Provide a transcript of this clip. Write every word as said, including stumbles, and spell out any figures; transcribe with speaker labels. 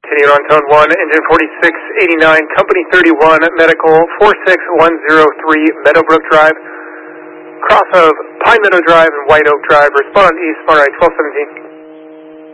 Speaker 1: Continue on tone one, engine forty-six eighty-nine, company thirty-one, medical four six one zero three, Meadowbrook Drive, cross of Pine Meadow Drive and White Oak Drive, respond east, far right twelve seventeen.